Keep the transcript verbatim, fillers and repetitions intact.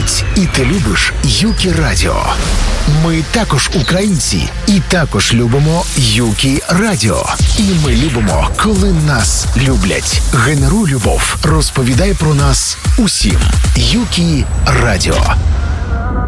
люблять. І ти любиш Юкі Радіо. Ми також українці і також любимо Юкі Радіо. І ми любимо, коли нас люблять. Генеруй любов. Розповідай про нас усім. Юкі Радіо.